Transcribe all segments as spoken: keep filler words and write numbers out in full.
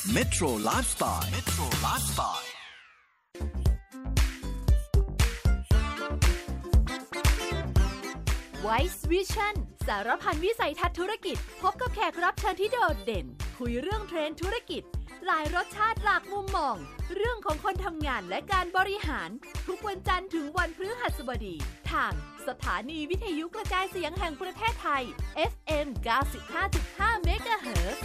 Metro Lifestyle Metro Lifestyle Wise Vision สารพันวิสัยทัศน์ธุรกิจพบกับแขกรับเชิญที่โดดเด่นคุยเรื่องเทรนด์ธุรกิจหลายรสชาติหลากมุมมองเรื่องของคนทำงานและการบริหารทุกวันจันทร์ถึงวันพฤหัสบดีทางสถานีวิทยุกระจายเสียงแห่งประเทศไทย เอฟ เอ็ม เก้าสิบห้าจุดห้า เมกะเฮิรตซ์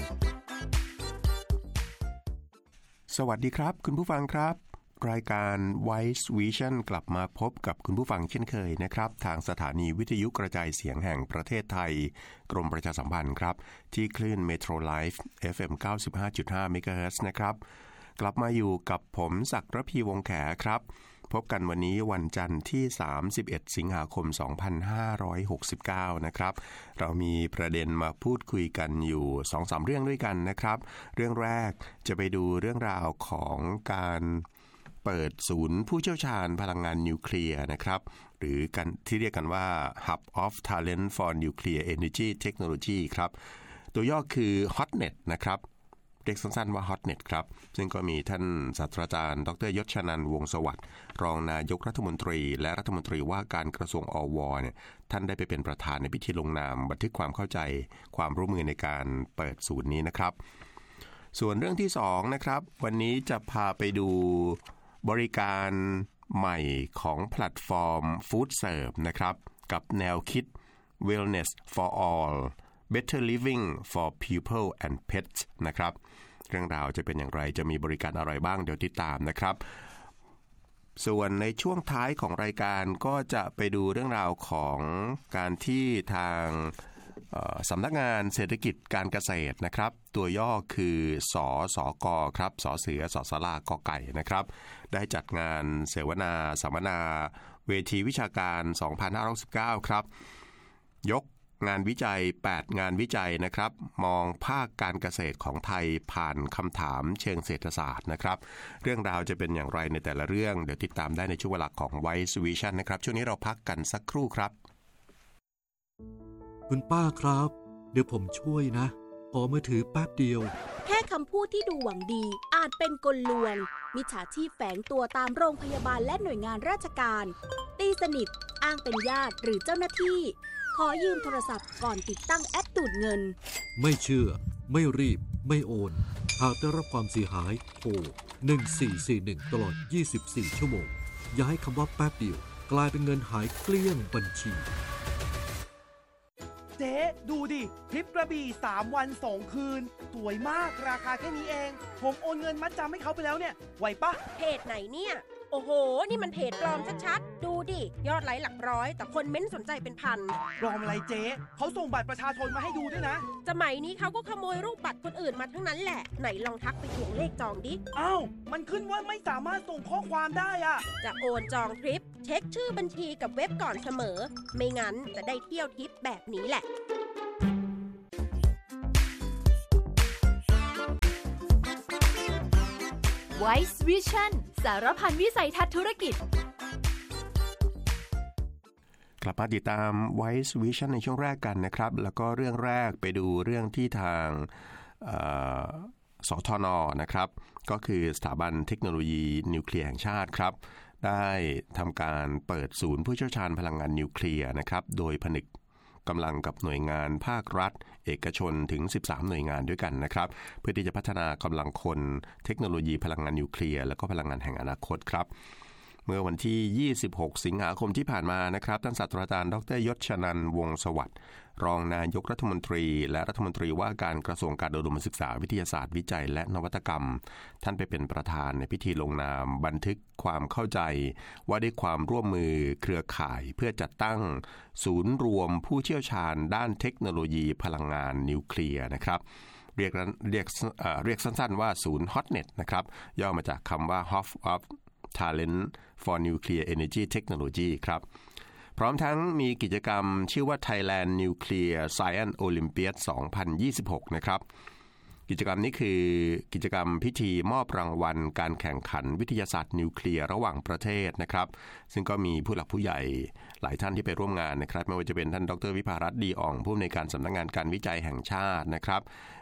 สวัสดีครับคุณผู้ฟังครับรายการ Wise Vision กลับมาพบกับคุณผู้ฟังเช่นเคยนะครับทางสถานีวิทยุกระจายเสียงแห่งประเทศไทยกรมประชาสัมพันธ์ครับที่คลื่น Metro Life เอฟ เอ็ม เก้าสิบห้าจุดห้า เมกะเฮิรตซ์นะครับกลับมาอยู่กับผมศักดิ์ระพีวงศ์แขครับพบกันวันนี้วันจันทร์ที่สามสิบเอ็ดสิงหาคมสองพันห้าร้อยหกสิบเก้านะครับเรามีประเด็นมาพูดคุยกันอยู่ สองสาม เรื่องด้วยกันนะครับเรื่องแรกจะไปดูเรื่องราวของการเปิดศูนย์ผู้เชี่ยวชาญพลังงานนิวเคลียร์นะครับหรือกันที่เรียกกันว่า Hub of Talent for Nuclear Energy Technology ครับตัวย่อคือ ฮอต เน็ต นะครับเรียกสั้นๆว่า ฮอต เน็ต ครับซึ่งก็มีท่านศาสตราจารย์ดรยศชนันท์วงศ์สวัสดิ์รองนายกรัฐมนตรีและรัฐมนตรีว่าการกระทรวงอวเนี่ยท่านได้ไปเป็นประธานในพิธีลงนามบันทึกความเข้าใจความร่วมมือในการเปิดศูนย์นี้นะครับส่วนเรื่องที่สองนะครับวันนี้จะพาไปดูบริการใหม่ของแพลตฟอร์ม Food Serve นะครับกับแนวคิด Wellness for All Better Living for People and Pets นะครับเรื่องราวจะเป็นอย่างไรจะมีบริการอะไรบ้างเดี๋ยวติดตามนะครับส่วนในช่วงท้ายของรายการก็จะไปดูเรื่องราวของการที่ทางสำนักงานเศรษฐกิจการเกษตรนะครับตัวย่อคือสสกครับสเสือสสลากไก่นะครับได้จัดงานเสวนาสัมมนาเวทีวิชาการสองพันห้าร้อยสิบเก้าครับยกงานวิจัยแปดงานวิจัยนะครับมองภาคการเกษตรของไทยผ่านคำถามเชิงเศรษฐศาสตร์นะครับเรื่องราวจะเป็นอย่างไรในแต่ละเรื่องเดี๋ยวติดตามได้ในช่วงเวลาของ Wise Vision นะครับช่วงนี้เราพักกันสักครู่ครับคุณป้าครับเดี๋ยวผมช่วยนะขอมือถือแป๊บเดียวแค่คำพูดที่ดูหวังดีอาจเป็นกลลวงมิจฉาชีพแฝงตัวตามโรงพยาบาลและหน่วยงานราชการตีสนิทอ้างเป็นญาติหรือเจ้าหน้าที่ขอยืมโทรศัพท์ก่อนติดตั้งแอปดูดเงินไม่เชื่อไม่รีบไม่โอนหากได้รับความเสียหายโทรหนึ่งสี่สี่หนึ่งตลอดยี่สิบสี่ชั่วโมงอย่าให้คำว่าแป๊บเดียวกลายเป็นเงินหายเกลี้ยงบัญชีเจ๊ดูดิทริปกระบี่สามวันสองคืนสวยมากราคาแค่นี้เองผมโอนเงินมัดจำให้เขาไปแล้วเนี่ยไหวปะเพจไหนเนี่ยโอ้โหนี่มันเพจปลอมชัดๆดูดิยอดไลค์หลักร้อยแต่คนเม้นสนใจเป็นพันปลอมอะไรเจ๊เขาส่งบัตรประชาชนมาให้ดูด้วยนะสมัยนี้เขาก็ขโมยรูปบัตรคนอื่นมาทั้งนั้นแหละไหนลองทักไปทวงเลขจองดิอ้าวมันขึ้นว่าไม่สามารถส่งข้อความได้อะจะโอนจองทริปเช็คชื่อบัญชีกับเว็บก่อนเสมอไม่งั้นจะได้เที่ยวทริปแบบนี้แหละ Wise Vision สารพันวิสัยทัศน์ธุรกิจกลับมาติดตาม Wise Vision ในช่วงแรกกันนะครับแล้วก็เรื่องแรกไปดูเรื่องที่ทางสทน.นะครับก็คือสถาบันเทคโนโลยีนิวเคลียร์แห่งชาติครับได้ทำการเปิดศูนย์ผู้เชี่ยวชาญพลังงานนิวเคลียร์นะครับโดยผนึกกำลังกับหน่วยงานภาครัฐเอกชนถึงสิบสามหน่วยงานด้วยกันนะครับเพื่อที่จะพัฒนากำลังคนเทคโนโลยีพลังงานนิวเคลียร์และก็พลังงานแห่งอนาคตครับเมื่อวันที่ยี่สิบหกสิงหาคมที่ผ่านมานะครับท่านศาสตราจารย์ดรยศชนันท์วงศ์สวัสดิ์รองนายกรัฐมนตรีและรัฐมนตรีว่าการกระทรวงการอุดมศึกษาวิทยาศาสตร์วิจัยและนวัตกรรมท่านไปเป็นประธานในพิธีลงนามบันทึกความเข้าใจว่าด้วยความร่วมมือเครือข่ายเพื่อจัดตั้งศูนย์รวมผู้เชี่ยวชาญด้านเทคโนโลยีพลังงานนิวเคลียร์นะครับเรียกเรียกเรียกสั้นๆว่าศูนย์ ฮอต เน็ต นะครับย่อมาจากคำว่า Hub of Talent for Nuclear Energy Technology ครับพร้อมทั้งมีกิจกรรมชื่อว่า Thailand Nuclear Science Olympiad สองพันยี่สิบหกนะครับกิจกรรมนี้คือกิจกรรมพิธีมอบรางวัลการแข่งขันวิทยาศาสตร์นิวเคลียร์ระหว่างประเทศนะครับซึ่งก็มีผู้หลักผู้ใหญ่หลายท่านที่ไปร่วมงานนะครับไม่ว่าจะเป็นท่านดร.วิภารัตน์ดีอ่องผู้อำนวยการสำนักงานการวิจัยแห่งชาตินะครับ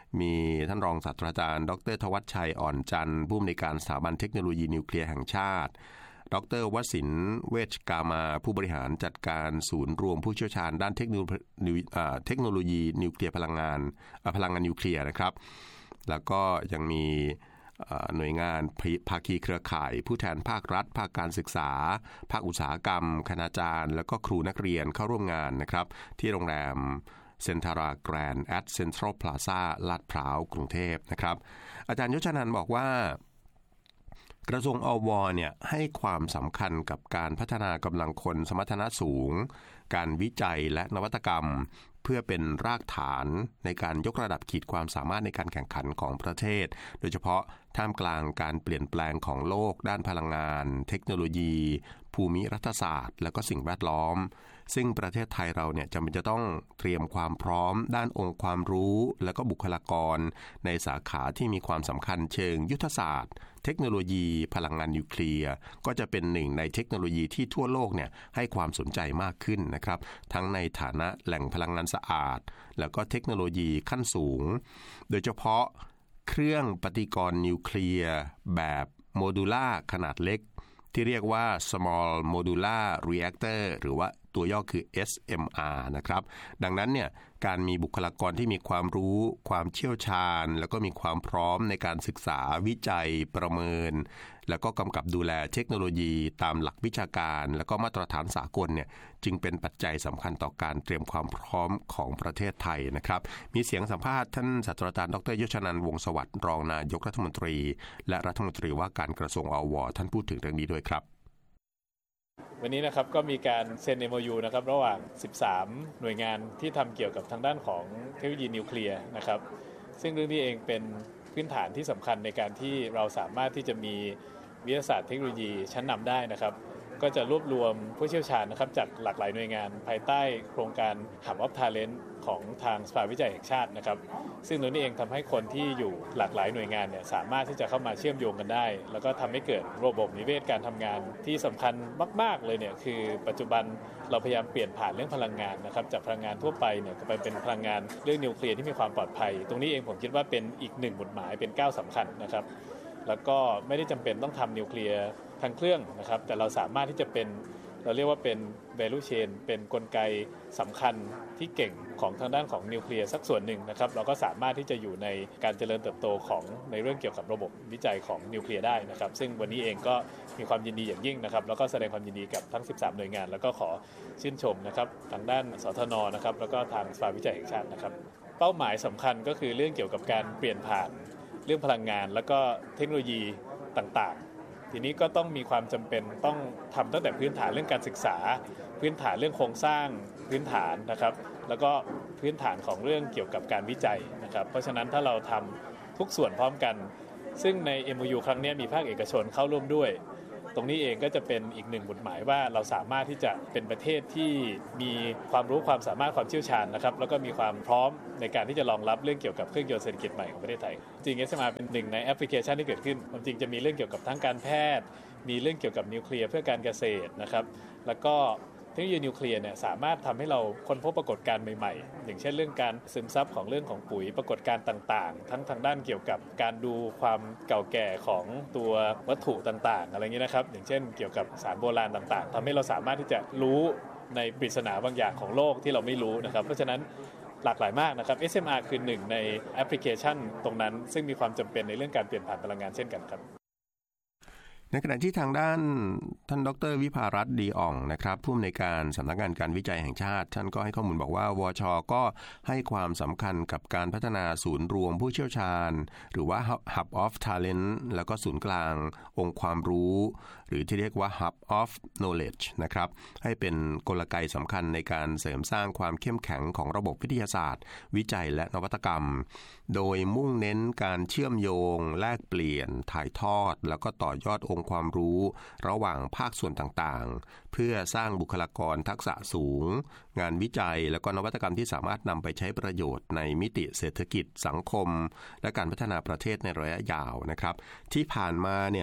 มีท่านรองศาสตราจารย์ดรทวัชชัยอ่อนจันทร์ผู้อำนวยการสถาบันเทคโนโลยีนิวเคลียร์แห่งชาติดร.วสินทร์เวชกามาผู้บริหารจัดการศูนย์รวมผู้เชี่ยวชาญด้านเทคโนโลยีเทคโนโลยีนิวเคลียร์พลังงานพลังงานนิวเคลียร์นะครับแล้วก็ยังมีหน่วยงานภาคีเครือข่ายผู้แทนภาครัฐภาคการศึกษาภาคอุตสาหกรรมคณาจารย์แล้วก็ครูนักเรียนเข้าร่วมงานนะครับที่โรงแรมเซ็นทาราแกรนด์แอทเซ็นทรัลพลาซ่าลาดพร้าวกรุงเทพนะครับอาจารย์ยศนันท์บอกว่ากระทรวงอว.เนี่ยให้ความสำคัญกับการพัฒนากำลังคนสมรรถนะสูงการวิจัยและนวัตกรรมเพื่อเป็นรากฐานในการยกระดับขีดความสามารถในการแข่งขันของประเทศโดยเฉพาะท่ามกลางการเปลี่ยนแปลงของโลกด้านพลังงานเทคโนโลยีภูมิรัฐศาสตร์และก็สิ่งแวดล้อมซึ่งประเทศไทยเราเนี่ยจำเป็นจะต้องเตรียมความพร้อมด้านองค์ความรู้และก็บุคลากรในสาขาที่มีความสำคัญเชิงยุทธศาสตร์เทคโนโลยีพลังงานนิวเคลียร์ก็จะเป็นหนึ่งในเทคโนโลยีที่ทั่วโลกเนี่ยให้ความสนใจมากขึ้นนะครับทั้งในฐานะแหล่งพลังงานสะอาดแล้วก็เทคโนโลยีขั้นสูงโดยเฉพาะเครื่องปฏิกรณ์นิวเคลียร์แบบโมดูล่าขนาดเล็กที่เรียกว่า small modular reactor หรือว่าตัวย่อคือ เอส เอ็ม อาร์ นะครับดังนั้นเนี่ยการมีบุคลากรที่มีความรู้ความเชี่ยวชาญแล้วก็มีความพร้อมในการศึกษาวิจัยประเมินแล้วก็กำกับดูแลเทคโนโลยีตามหลักวิชาการแล้วก็มาตรฐานสากลเนี่ยจึงเป็นปัจจัยสำคัญต่อการเตรียมความพร้อมของประเทศไทยนะครับมีเสียงสัมภาษณ์ท่านศาสตราจารย์ดร.ยศนันท์วงศ์สวัสดิ์รองนายกรัฐมนตรีและรัฐมนตรีว่าการกระทรวงอว.ท่านพูดถึงเรื่องนี้ด้วยครับวันนี้นะครับก็มีการเซ็น เอ็ม โอ ยู นะครับระหว่างสิบสามหน่วยงานที่ทำเกี่ยวกับทางด้านของเทคโนโลยีนิวเคลียร์นะครับซึ่งเรื่องนี้เองเป็นพื้นฐานที่สำคัญในการที่เราสามารถที่จะมีวิทยาศาสตร์เทคโนโลยีชั้นนำได้นะครับก็จะรวบรวมผู้เชี่ยวชาญนะครับจากหลากหลายหน่วยงานภายใต้โครงการ Hub of Talent ของทางสภาวิจัยแห่งชาตินะครับซึ่งตรงนี้เองทำให้คนที่อยู่หลากหลายหน่วยงานเนี่ยสามารถที่จะเข้ามาเชื่อมโยงกันได้แล้วก็ทำให้เกิดระบบนิเวศการทำงานที่สำคัญมากๆเลยเนี่ยคือปัจจุบันเราพยายามเปลี่ยนผ่านเรื่องพลังงานนะครับจากพลังงานทั่วไปเนี่ยไปเป็นพลังงานเรื่องนิวเคลียร์ที่มีความปลอดภัยตรงนี้เองผมคิดว่าเป็นอีกหนึ่งหมุดหมายเป็นก้าวสำคัญนะครับแล้วก็ไม่ได้จำเป็นต้องทำนิวเคลียร์ทางเครื่องนะครับแต่เราสามารถที่จะเป็นเราเรียกว่าเป็น value chain เป็นกลไกสำคัญที่เก่งของทางด้านของนิวเคลียร์สักส่วนหนึ่งนะครับเราก็สามารถที่จะอยู่ในการเจริญเติบโตของในเรื่องเกี่ยวกับระบบวิจัยของนิวเคลียร์ได้นะครับซึ่งวันนี้เองก็มีความยินดีอย่างยิ่งนะครับแล้วก็แสดงความยินดีกับทั้งสิบสามหน่วยงานแล้วก็ขอชื่นชมนะครับทางด้านสทนนะครับแล้วก็ทางสภาวิจัยแห่งชาตินะครับเป้าหมายสำคัญก็คือเรื่องเกี่ยวกับการเปลี่ยนผ่านเรื่องพลังงานแล้วก็เทคโนโลยีต่างๆทีนี้ก็ต้องมีความจำเป็นต้องทำตั้งแต่พื้นฐานเรื่องการศึกษาพื้นฐานเรื่องโครงสร้างพื้นฐานนะครับแล้วก็พื้นฐานของเรื่องเกี่ยวกับการวิจัยนะครับเพราะฉะนั้นถ้าเราทำทุกส่วนพร้อมกันซึ่งใน เอ็ม โอ ยู ครั้งนี้มีภาคเอกชนเข้าร่วมด้วยตรงนี้เองก็จะเป็นอีกหนึ่งหมุดหมายว่าเราสามารถที่จะเป็นประเทศที่มีความรู้ความสามารถความเชี่ยวชาญนะครับแล้วก็มีความพร้อมในการที่จะรองรับเรื่องเกี่ยวกับเครื่องยนต์เศรษฐกิจใหม่ของประเทศไทยจริง เอส เอ็ม อาร์ เป็นหนึ่งในแอปพลิเคชันที่เกิดขึ้นความจริงจะมีเรื่องเกี่ยวกับทั้งการแพทย์มีเรื่องเกี่ยวกับนิวเคลียร์เพื่อการเกษตรนะครับแล้วก็เทคโนโลยีนิวเคลียร์เนี่ยสามารถทำให้เราค้นพบปรากฏการณ์ใหม่ๆอย่างเช่นเรื่องการซึมซับของเรื่องของปุ๋ยปรากฏการณ์ต่างๆทั้งทางด้านเกี่ยวกับการดูความเก่าแก่ของตัววัตถุต่างๆอะไรเงี้ยนะครับอย่างเช่นเกี่ยวกับสารโบราณต่างๆทำให้เราสามารถที่จะรู้ในปริศนาบางอย่างของโลกที่เราไม่รู้นะครับเพราะฉะนั้นหลากหลายมากนะครับ เอส เอ็ม อาร์ คือหนึ่งในแอปพลิเคชันตรงนั้นซึ่งมีความจำเป็นในเรื่องการเปลี่ยนผ่านพลังงานเช่นกันครับในขณะที่ทางด้านท่านดร.วิภารัตน์ดีอ่องนะครับผู้อำนวยการสำนักงานการวิจัยแห่งชาติท่านก็ให้ข้อมูลบอกว่าวช.ก็ให้ความสำคัญกับการพัฒนาศูนย์รวมผู้เชี่ยวชาญหรือว่า Hub of Talent แล้วก็ศูนย์กลางองค์ความรู้หรือที่เรียกว่า Hub of Knowledge นะครับให้เป็นกลไกสำคัญในการเสริมสร้างความเข้มแข็งของระบบวิทยาศาสตร์วิจัยและนวัตกรรมโดยมุ่งเน้นการเชื่อมโยงแลกเปลี่ยนถ่ายทอดแล้วก็ต่อยอดองค์ความรู้ระหว่างภาคส่วนต่างๆเพื่อสร้างบุคลากรทักษะสูงงานวิจัยแล้วก็นวัตกรรมที่สามารถนำไปใช้ประโยชน์ในมิติเศรษฐกิจสังคมและการพัฒนาประเทศในระยะยาวนะครับที่ผ่านมาเนี่ยว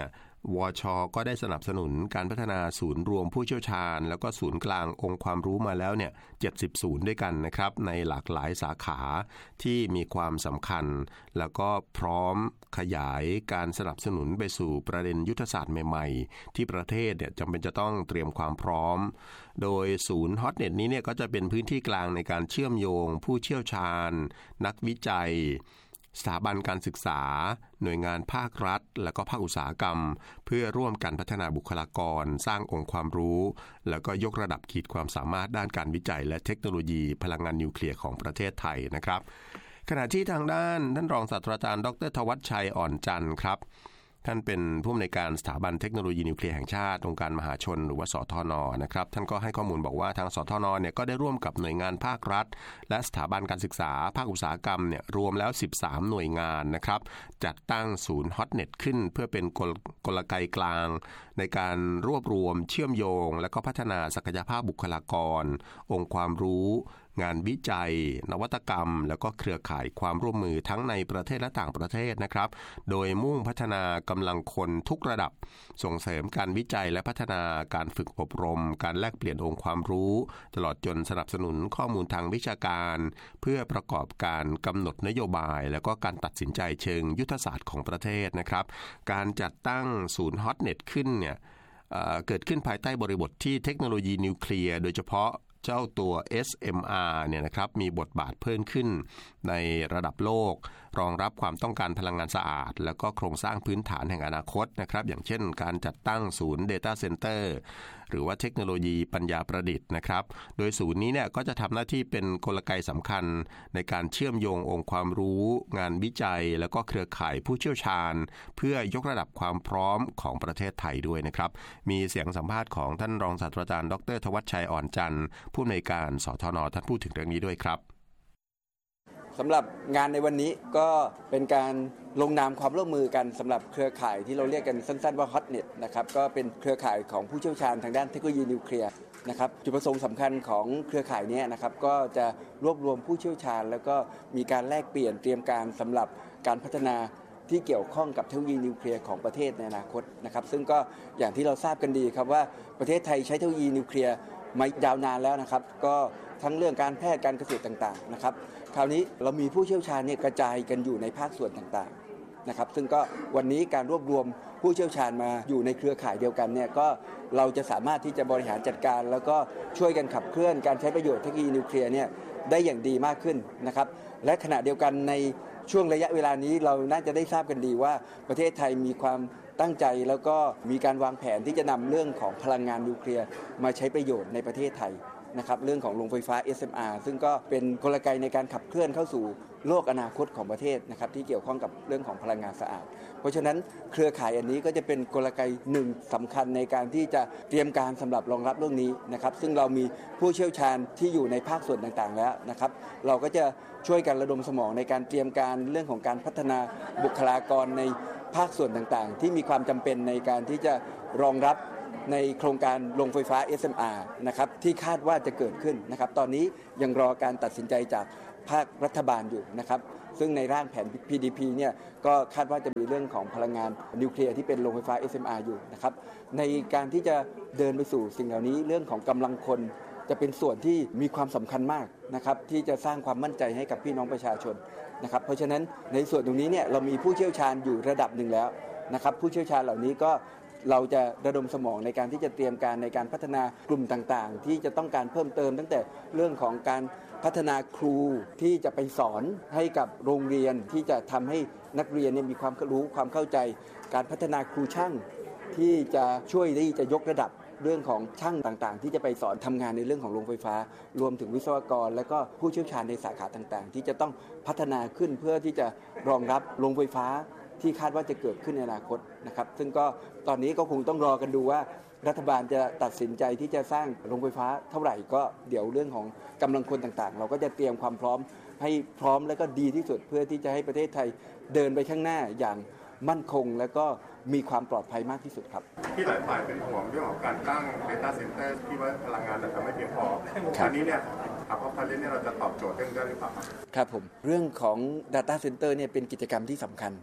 วช.ก็ได้สนับสนุนการพัฒนาศูนย์รวมผู้เชี่ยวชาญแล้วก็ศูนย์กลางองค์ความรู้มาแล้วเนี่ยเจ็ดสิบศูนย์ด้วยกันนะครับในหลากหลายสาขาที่มีความสำคัญแล้วก็พร้อมขยายการสนับสนุนไปสู่ประเด็นยุทธศาสตร์ใหม่ๆที่ประเทศเนี่ยจำเป็นจะต้องเตรียมความพร้อมโดยศูนย์ Hotnet นี้เนี่ยก็จะเป็นพื้นที่กลางในการเชื่อมโยงผู้เชี่ยวชาญนักวิจัยสถาบันการศึกษาหน่วยงานภาครัฐและก็ภาคอุตสาหกรรมเพื่อร่วมกันพัฒนาบุคลากรสร้างองค์ความรู้แล้วก็ยกระดับขีดความสามารถด้านการวิจัยและเทคโนโลยีพลังงานนิวเคลียร์ของประเทศไทยนะครับขณะที่ทางด้านท่านรองศาสตราจารย์ดร.ธวัชชัยอ่อนจันทร์ครับท่านเป็นผู้อำนวยการสถาบันเทคโนโลยีนิวเคลียร์แห่งชาติองค์การมหาชนหรือว่าสทน.นะครับท่านก็ให้ข้อมูลบอกว่าทางสทน.เนี่ยก็ได้ร่วมกับหน่วยงานภาครัฐและสถาบันการศึกษาภาคอุตสาหกรรมเนี่ยรวมแล้วสิบสามหน่วยงานนะครับจัดตั้งศูนย์ Hotnet ขึ้นเพื่อเป็นกลกลไกกลางในการรวบรวมเชื่อมโยงและก็พัฒนาศักยภาพบุคลากรองค์ความรู้งานวิจัยนวัตกรรมแล้วก็เครือข่ายความร่วมมือทั้งในประเทศและต่างประเทศนะครับโดยมุ่งพัฒนากำลังคนทุกระดับส่งเสริมการวิจัยและพัฒนาการฝึกอบรมการแลกเปลี่ยนองค์ความรู้ตลอดจนสนับสนุนข้อมูลทางวิชาการเพื่อประกอบการกำหนดนโยบายแล้วก็การตัดสินใจเชิงยุทธศาสตร์ของประเทศนะครับการจัดตั้งศูนย์ Hotnet ขึ้นเนี่ยเอ่อเกิดขึ้นภายใต้บริบทที่เทคโนโลยีนิวเคลียร์โดยเฉพาะเจ้าตัว เอส เอ็ม อาร์ เนี่ยนะครับมีบทบาทเพิ่มขึ้นในระดับโลกรองรับความต้องการพลังงานสะอาดแล้วก็โครงสร้างพื้นฐานแห่งอนาคตนะครับอย่างเช่นการจัดตั้งศูนย์ Data Center หรือว่าเทคโนโลยีปัญญาประดิษฐ์นะครับโดยศูนย์นี้เนี่ยก็จะทำหน้าที่เป็นกลไกสำคัญในการเชื่อมโยงองค์ความรู้งานวิจัยแล้วก็เครือข่ายผู้เชี่ยวชาญเพื่อยกระดับความพร้อมของประเทศไทยด้วยนะครับมีเสียงสัมภาษณ์ของท่านรองศาสตราจารย์ดร.ธวัชชัยอ่อนจันทร์ผู้อำนวยการสทน.ท่านพูดถึงเรื่องนี้ด้วยครับสำหรับงานในวันนี้ก็เป็นการลงนามความร่วมมือกันสำหรับเครือข่ายที่เราเรียกกันสั้นๆว่า Hotnet นะครับก็เป็นเครือข่ายของผู้เชี่ยวชาญทางด้านเทคโนโลยีนิวเคลียร์นะครับจุดประสงค์สำคัญของเครือข่ายนี้นะครับก็จะรวบรวมผู้เชี่ยวชาญแล้วก็มีการแลกเปลี่ยนเตรียมการสำหรับการพัฒนาที่เกี่ยวข้องกับเทคโนโลยีนิวเคลียร์ของประเทศในอนาคตนะครับซึ่งก็อย่างที่เราทราบกันดีครับว่าประเทศไทยใช้เทคโนโลยีนิวเคลียร์มายาวนานแล้วนะครับก็ทั้งเรื่องการแพทย์การเกษตรต่างๆนะครับคราวนี้เรามีผู้เชี่ยวชาญเนี่ยกระจายกันอยู่ในภาคส่วนต่างๆนะครับซึ่งก็วันนี้การรวบรวมผู้เชี่ยวชาญมาอยู่ในเครือข่ายเดียวกันเนี่ยก็เราจะสามารถที่จะบริหารจัดการแล้วก็ช่วยกันขับเคลื่อนการใช้ประโยชน์เทคโนโลยีนิวเคลียร์เนี่ยได้อย่างดีมากขึ้นนะครับและขณะเดียวกันในช่วงระยะเวลานี้เราน่าจะได้ทราบกันดีว่าประเทศไทยมีความตั้งใจแล้วก็มีการวางแผนที่จะนำเรื่องของพลังงานนิวเคลียร์มาใช้ประโยชน์ในประเทศไทยนะครับเรื่องของโรงไฟฟ้า เอส เอ็ม อาร์ ซึ่งก็เป็นกลไกในการขับเคลื่อนเข้าสู่โลกอนาคตของประเทศนะครับที่เกี่ยวข้องกับเรื่องของพลังงานสะอาดเพราะฉะนั้นเครือข่ายอันนี้ก็จะเป็นกลไกหนึ่งสำคัญในการที่จะเตรียมการสำหรับรองรับเรื่องนี้นะครับซึ่งเรามีผู้เชี่ยวชาญที่อยู่ในภาคส่วนต่างๆแล้วนะครับเราก็จะช่วยกันระดมสมองในการเตรียมการเรื่องของการพัฒนาบุคลากรในภาคส่วนต่างๆที่มีความจำเป็นในการที่จะรองรับในโครงการโรงไฟฟ้า เอส เอ็ม อาร์ นะครับที่คาดว่าจะเกิดขึ้นนะครับตอนนี้ยังรอการตัดสินใจจากภาครัฐบาลอยู่นะครับซึ่งในร่างแผน พี ดี พี เนี่ยก็คาดว่าจะมีเรื่องของพลังงานนิวเคลียร์ที่เป็นโรงไฟฟ้า เอส เอ็ม อาร์ อยู่นะครับในการที่จะเดินไปสู่สิ่งเหล่านี้เรื่องของกำลังคนจะเป็นส่วนที่มีความสำคัญมากนะครับที่จะสร้างความมั่นใจให้กับพี่น้องประชาชนนะครับเพราะฉะนั้นในส่วนตรงนี้เนี่ยเรามีผู้เชี่ยวชาญอยู่ระดับหนึ่งแล้วนะครับผู้เชี่ยวชาญเหล่านี้ก็เราจะระดมสมองในการที่จะเตรียมการในการพัฒนากลุ่มต่างๆที่จะต้องการเพิ่มเติมตั้งแต่เรื่องของการพัฒนาครูที่จะไปสอนให้กับโรงเรียนที่จะทำให้นักเรียนเนี่ยมีความรู้ความเข้าใจการพัฒนาครูช่างที่จะช่วยที่จะยกระดับเรื่องของช่างต่างๆที่จะไปสอนทำงานในเรื่องของโรงไฟฟ้ารวมถึงวิศวกรและก็ผู้เชี่ยวชาญในสาขาต่างๆที่จะต้องพัฒนาขึ้นเพื่อที่จะรองรับโรงไฟฟ้าที่คาดว่าจะเกิดขึ้นในอนาคตนะครับซึ่งก็ตอนนี้ก็คงต้องรอกันดูว่ารัฐบาลจะตัดสินใจที่จะสร้างโรงไฟฟ้าเท่าไหร่ก็เดี๋ยวเรื่องของกำลังคนต่างๆเราก็จะเตรียมความพร้อมให้พร้อมและก็ดีที่สุดเพื่อที่จะให้ประเทศไทยเดินไปข้างหน้าอย่างมั่นคงและก็มีความปลอดภัยมากที่สุดครับที่หลายฝ่ายเป็นห่วงเรื่องของการตั้ง Data Center ที่ว่าพลังงานจะไม่เพียงพออันนี้เนี่ยครับว่าพาเลนเนี่ยเราจะตอบโจทย์เรื่องได้หรือเปล่าครับผมเรื่องของ Data Center เนี่ยเป็นกิจกรรมที่สำคัญ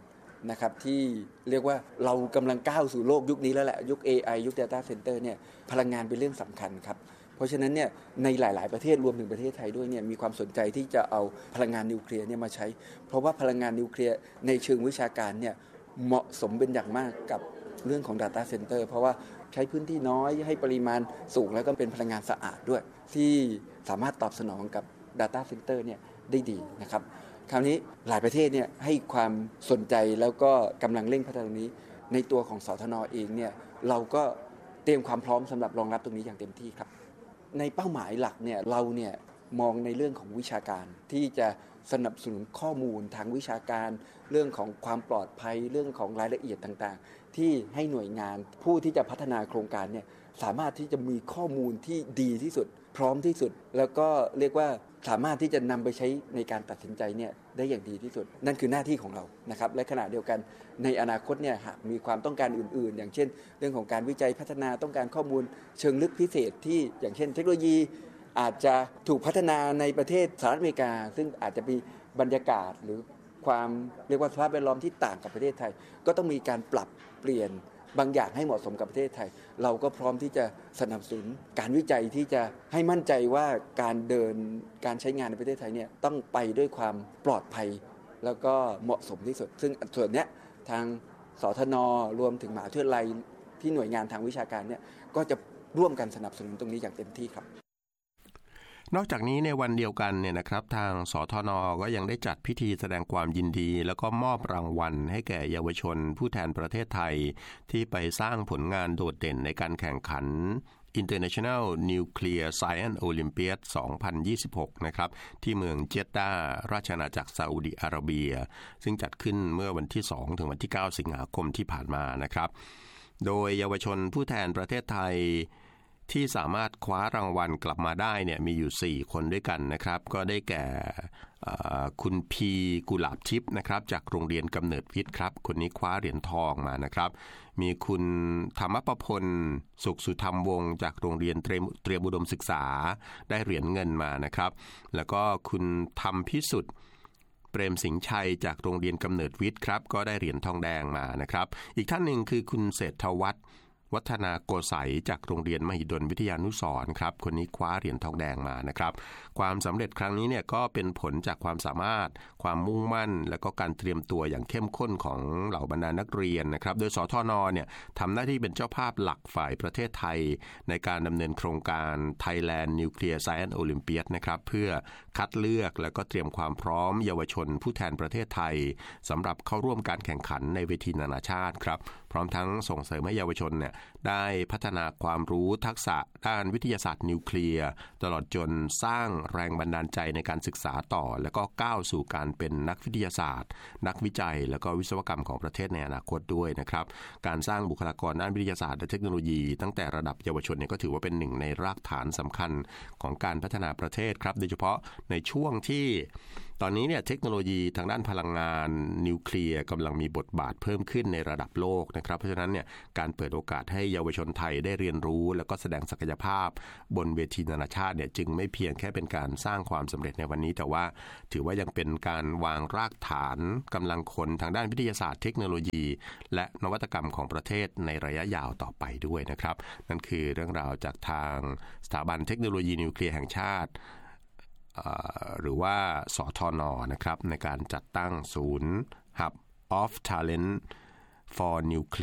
นะครับที่เรียกว่าเรากำลังก้าวสู่โลกยุคนี้แล้วแหละยุค เอ ไอ ยุค Data Center เนี่ยพลังงานเป็นเรื่องสำคัญครับเพราะฉะนั้นเนี่ยในหลายๆประเทศรวมถึงประเทศไทยด้วยเนี่ยมีความสนใจที่จะเอาพลังงานนิวเคลียร์เนี่ยมาใช้เพราะว่าพลังงานนิวเคลียร์ในเชิงวิชาการเนี่ยเหมาะสมเป็นอย่างมากกับเรื่องของ Data Center เพราะว่าใช้พื้นที่น้อยให้ปริมาณสูงแล้วก็เป็นพลังงานสะอาดด้วยที่สามารถตอบสนองกับ Data Center เนี่ยได้ดีนะครับคราวนี้หลายประเทศเนี่ยให้ความสนใจแล้วก็กำลังเร่งพัฒนาตรงนี้ในตัวของสทน.เองเนี่ยเราก็เตรียมความพร้อมสำหรับรองรับตรงนี้อย่างเต็มที่ครับในเป้าหมายหลักเนี่ยเราเนี่ยมองในเรื่องของวิชาการที่จะสนับสนุนข้อมูลทางวิชาการเรื่องของความปลอดภัยเรื่องของรายละเอียดต่างๆที่ให้หน่วยงานผู้ที่จะพัฒนาโครงการเนี่ยสามารถที่จะมีข้อมูลที่ดีที่สุดพร้อมที่สุดแล้วก็เรียกว่าสามารถที่จะนำไปใช้ในการตัดสินใจเนี่ยได้อย่างดีที่สุดนั่นคือหน้าที่ของเรานะครับและขณะเดียวกันในอนาคตเนี่ยหากมีความต้องการอื่นๆอย่างเช่นเรื่องของการวิจัยพัฒนาต้องการข้อมูลเชิงลึกพิเศษที่อย่างเช่นเทคโนโลยีอาจจะถูกพัฒนาในประเทศสหรัฐอเมริกาซึ่งอาจจะมีบรรยากาศหรือความเรียกว่าสภาพแวดล้อมที่ต่างกับประเทศไทยก็ต้องมีการปรับเปลี่ยนบางอย่างให้เหมาะสมกับประเทศไทยเราก็พร้อมที่จะสนับสนุนการวิจัยที่จะให้มั่นใจว่าการเดินการใช้งานในประเทศไทยเนี่ยต้องไปด้วยความปลอดภัยแล้วก็เหมาะสมที่สุดซึ่งส่วนเนี้ยทางสทน.รวมถึงมหาวิทยาลัยที่หน่วยงานทางวิชาการเนี่ยก็จะร่วมกันสนับสนุนตรงนี้อย่างเต็มที่ครับนอกจากนี้ในวันเดียวกันเนี่ยนะครับทางสทน.ก็ยังได้จัดพิธีแสดงความยินดีแล้วก็มอบรางวัลให้แก่เยาวชนผู้แทนประเทศไทยที่ไปสร้างผลงานโดดเด่นในการแข่งขัน International Nuclear Science Olympiad สองพันยี่สิบหกนะครับที่เมืองเจดดาห์ราชอาณาจักรซาอุดิอาระเบียซึ่งจัดขึ้นเมื่อวันที่สองถึงวันที่เก้าสิงหาคมที่ผ่านมานะครับโดยเยาวชนผู้แทนประเทศไทยที่สามารถคว้ารางวัลกลับมาได้เนี่ยมีอยู่สี่คนด้วยกันนะครับก็ได้แก่คุณพีกุหลาบทิพย์นะครับจากโรงเรียนกำเนิดวิทย์ครับคนนี้คว้าเหรียญทองมานะครับมีคุณธรรมประพลสุขสุธรรมวงศ์จากโรงเรียนเตรียมเตรียมอุดมศึกษาได้เหรียญเงินมานะครับแล้วก็คุณธรรมพิสุทธิ์เปรมสิงห์ชัยจากโรงเรียนกำเนิดวิทย์ครับก็ได้เหรียญทองแดงมานะครับอีกท่านหนึ่งคือคุณเศรษฐวัฒน์วัฒนาโกษัยจากโรงเรียนมหิดลวิทยานุสรณ์ครับคนนี้คว้าเหรียญทองแดงมานะครับความสำเร็จครั้งนี้เนี่ยก็เป็นผลจากความสามารถความมุ่งมั่นและก็การเตรียมตัวอย่างเข้มข้นของเหล่าบรรดานักเรียนนะครับโดยสทน.เนี่ยทำหน้าที่เป็นเจ้าภาพหลักฝ่ายประเทศไทยในการดำเนินโครงการ Thailand Nuclear Science Olympiad นะครับเพื่อคัดเลือกและก็เตรียมความพร้อมเยาวชนผู้แทนประเทศไทยสำหรับเข้าร่วมการแข่งขันในเวทีนานาชาติครับพร้อมทั้งส่งเสริมให้เยาวชนเนี่ยได้พัฒนาความรู้ทักษะด้านวิทยาศาสตร์นิวเคลียร์ตลอดจนสร้างแรงบันดาลใจในการศึกษาต่อแล้วก็ก้าวสู่การเป็นนักวิทยาศาสตร์นักวิจัยแล้วก็วิศวกรรมของประเทศในอนาคตด้วยนะครับการสร้างบุคลากรด้านวิทยาศาสตร์และเทคโนโลยีตั้งแต่ระดับเยาวชนเนี่ยก็ถือว่าเป็นหนึ่งในรากฐานสำคัญของการพัฒนาประเทศครับโดยเฉพาะในช่วงที่ตอนนี้เนี่ยเทคโนโลยีทางด้านพลังงานนิวเคลียร์กำลังมีบทบาทเพิ่มขึ้นในระดับโลกนะครับเพราะฉะนั้นเนี่ยการเปิดโอกาสให้เยาวชนไทยได้เรียนรู้แล้วก็แสดงศักยภาพบนเวทีนานาชาติเนี่ยจึงไม่เพียงแค่เป็นการสร้างความสำเร็จในวันนี้แต่ว่าถือว่ายังเป็นการวางรากฐานกำลังคนทางด้านวิทยาศาสตร์เทคโนโลยีและนวัตกรรมของประเทศในระยะยาวต่อไปด้วยนะครับนั่นคือเรื่องราวจากทางสถาบันเทคโนโลยีนิวเคลียร์แห่งชาติหรือว่าสทน.นะครับในการจัดตั้งศูนย์ Hub of Talent for Nuclear